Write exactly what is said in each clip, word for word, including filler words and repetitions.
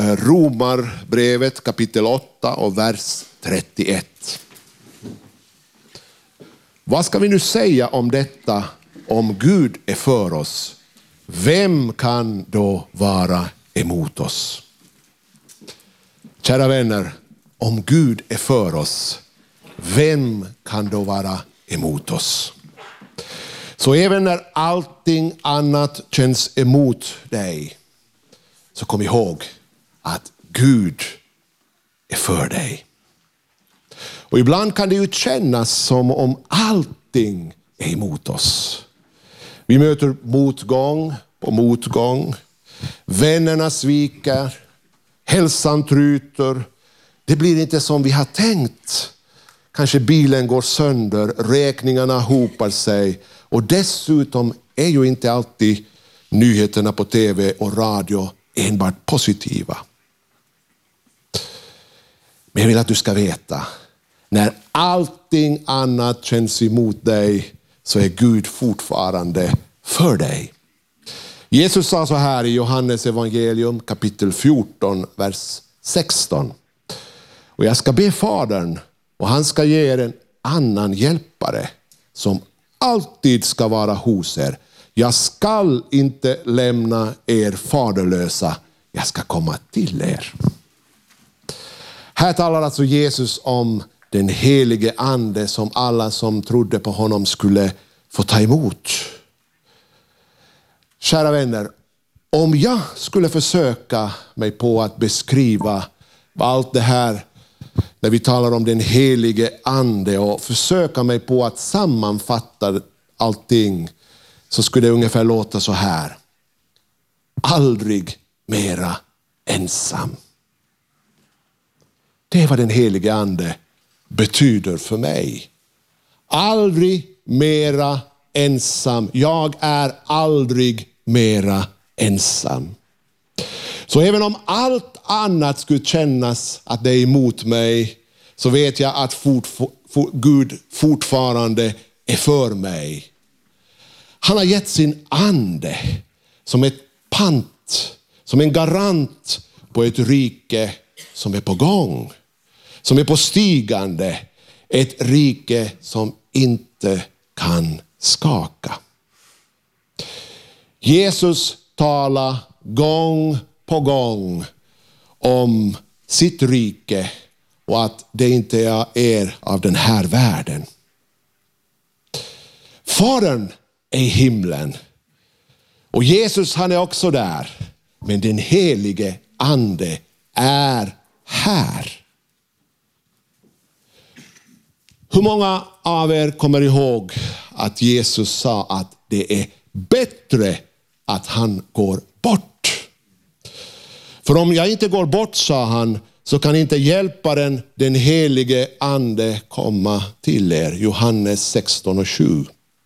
Romarbrevet kapitel åtta och vers trettioett. Vad ska vi nu säga om detta? Om Gud är för oss, vem kan då vara emot oss? Kära vänner, om Gud är för oss, vem kan då vara emot oss? Så även när allting annat känns emot dig, så kom ihåg att Gud är för dig. Och ibland kan det ju kännas som om allting är emot oss. Vi möter motgång på motgång. Vännerna sviker. Hälsan tryter. Det blir inte som vi har tänkt. Kanske bilen går sönder. Räkningarna hopar sig. Och dessutom är ju inte alltid nyheterna på tv och radio enbart positiva. Men jag vill att du ska veta. När allting annat känns emot dig, så är Gud fortfarande för dig. Jesus sa så här i Johannes evangelium kapitel fjorton, vers sexton. Och jag ska be Fadern, och han ska ge er en annan hjälpare som alltid ska vara hos er. Jag skall inte lämna er faderlösa. Jag ska komma till er. Här talar alltså Jesus om den helige ande som alla som trodde på honom skulle få ta emot. Kära vänner, om jag skulle försöka mig på att beskriva allt det här när vi talar om den helige ande och försöka mig på att sammanfatta allting, så skulle det ungefär låta så här. Aldrig mera ensam. Det är vad den helige ande betyder för mig. Aldrig mera ensam. Jag är aldrig mera ensam. Så även om allt annat skulle kännas att det är emot mig, så vet jag att fort, for, Gud fortfarande är för mig. Han har gett sin ande som ett pant, som en garant på ett rike som är på gång. Som är på stigande. Ett rike som inte kan skaka. Jesus talar gång på gång om sitt rike och att det inte är av den här världen. Fadern är i himlen och Jesus, han är också där, men den helige ande är här. Hur många av er kommer ihåg att Jesus sa att det är bättre att han går bort? För om jag inte går bort, sa han, så kan inte hjälparen, den helige ande, komma till er. Johannes sexton och sju.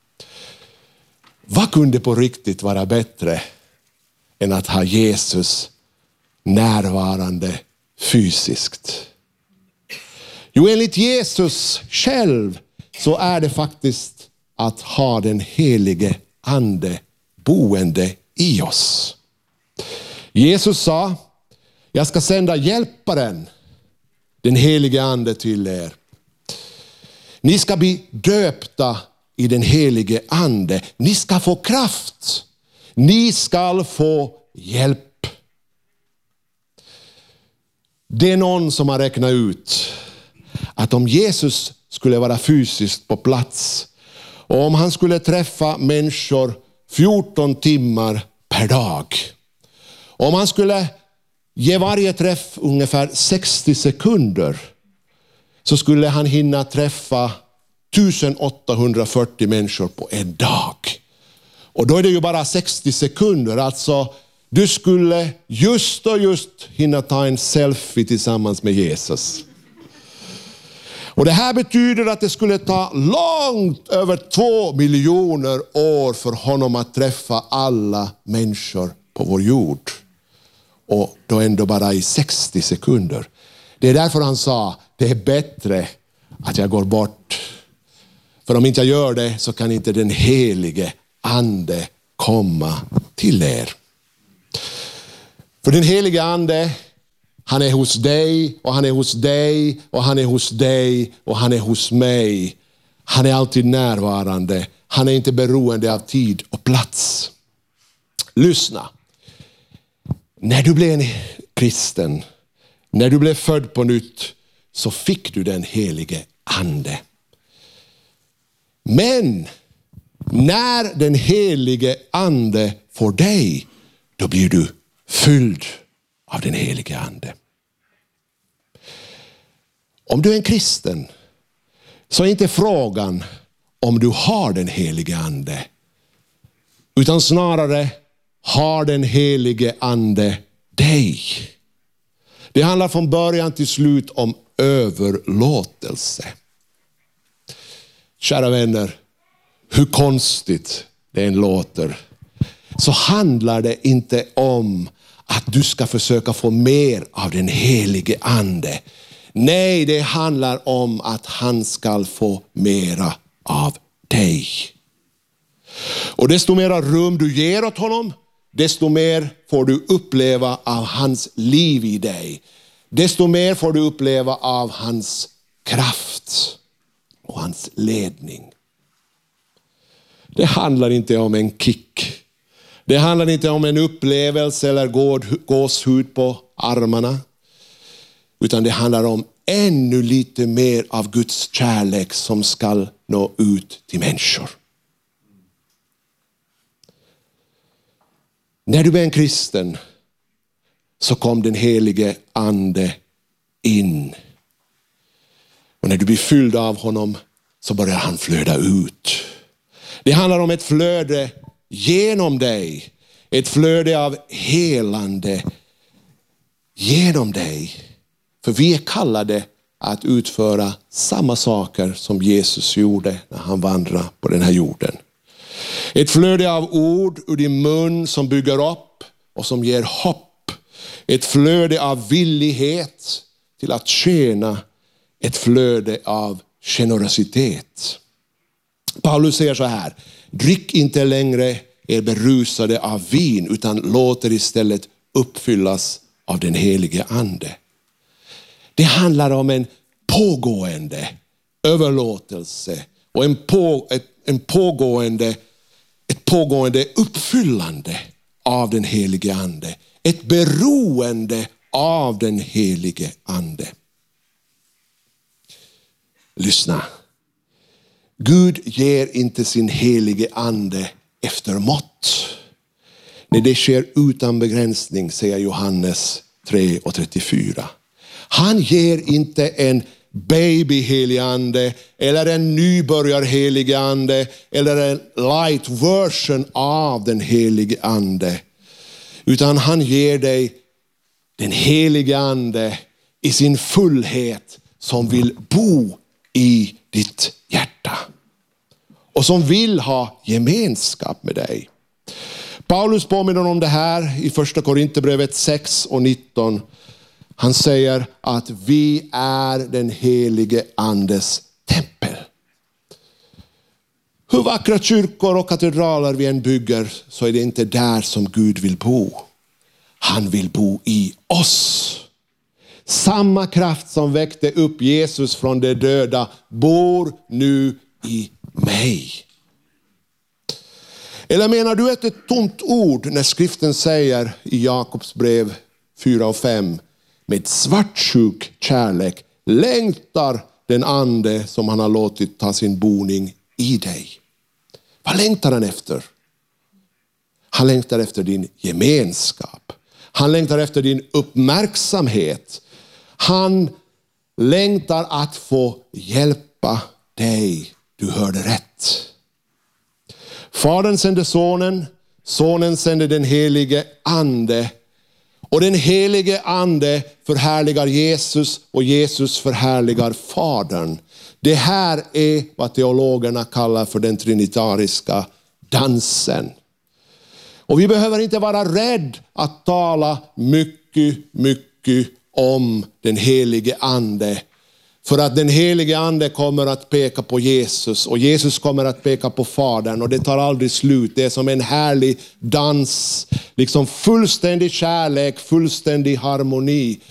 Vad kunde på riktigt vara bättre än att ha Jesus närvarande fysiskt? Jo, enligt Jesus själv så är det faktiskt att ha den helige ande boende i oss. Jesus sa, jag ska sända hjälparen, den helige ande, till er. Ni ska bli döpta i den helige ande. Ni ska få kraft. Ni ska få hjälp. Det är någon som har räknat ut att om Jesus skulle vara fysiskt på plats och om han skulle träffa människor fjorton timmar per dag, om han skulle ge varje träff ungefär sextio sekunder, så skulle han hinna träffa tusenåttahundrafyrtio människor på en dag. Och då är det ju bara sextio sekunder, alltså du skulle just och just hinna ta en selfie tillsammans med Jesus. Och det här betyder att det skulle ta långt över två miljoner år för honom att träffa alla människor på vår jord. Och då ändå bara i sextio sekunder. Det är därför han sa, det är bättre att jag går bort. För om inte jag gör det, så kan inte den helige ande komma till er. För den helige ande Han är hos dig och han är hos dig och han är hos dig och han är hos mig. Han är alltid närvarande. Han är inte beroende av tid och plats. Lyssna. När du blev en kristen, när du blev född på nytt, så fick du den helige ande. Men när den helige ande får dig, då blir du fylld av den helige ande. Om du är en kristen, så är inte frågan om du har den helige ande, utan snarare har den helige ande dig. Det handlar från början till slut om överlåtelse. Kära vänner, hur konstigt det än låter, så handlar det inte om att du ska försöka få mer av den helige ande. Nej, det handlar om att han ska få mera av dig. Och desto mera rum du ger åt honom, desto mer får du uppleva av hans liv i dig. Desto mer får du uppleva av hans kraft och hans ledning. Det handlar inte om en kick. Det handlar inte om en upplevelse eller gåshud på armarna. Utan det handlar om ännu lite mer av Guds kärlek som ska nå ut till människor. När du är en kristen, så kom den helige ande in. Och när du blir fylld av honom, så börjar han flöda ut. Det handlar om ett flöde genom dig. Ett flöde av helande genom dig. För vi är kallade att utföra samma saker som Jesus gjorde när han vandrade på den här jorden. Ett flöde av ord ur din mun som bygger upp och som ger hopp. Ett flöde av villighet till att tjäna. Ett flöde av generositet. Paulus säger så här: drick inte längre er berusade av vin, utan låt er istället uppfyllas av den helige ande. Det handlar om en pågående överlåtelse och en, på, ett, en pågående, ett pågående uppfyllande av den helige ande. Ett beroende av den helige ande. Lyssna. Gud ger inte sin helige ande efter mått. När det sker utan begränsning, säger Johannes tre och trettiofyra. Han ger inte en baby helig ande eller en nybörjar helig ande eller en light version av den helige ande. Utan han ger dig den helige ande i sin fullhet som vill bo i ditt hjärta. Och som vill ha gemenskap med dig. Paulus påminner om det här i första Korinthierbrevet sex och nitton. Han säger att vi är den helige andes tempel. Hur vackra kyrkor och katedraler vi än bygger, så är det inte där som Gud vill bo. Han vill bo i oss. Samma kraft som väckte upp Jesus från de döda bor nu i mig. Eller menar du att ett tomt ord när skriften säger i Jakobs brev fyra och fem: med svartsjuk kärlek längtar den ande som han har låtit ta sin boning i dig. Vad längtar han efter? Han längtar efter din gemenskap. Han längtar efter din uppmärksamhet. Han längtar att få hjälpa dig. Du hörde rätt. Fadern sände sonen. Sonen sände den helige ande. Och den helige ande förhärligar Jesus och Jesus förhärligar Fadern. Det här är vad teologerna kallar för den trinitariska dansen. Och vi behöver inte vara rädd att tala mycket, mycket om den helige ande. För att den helige ande kommer att peka på Jesus och Jesus kommer att peka på Fadern, och det tar aldrig slut. Det är som en härlig dans, liksom fullständig kärlek, fullständig harmoni.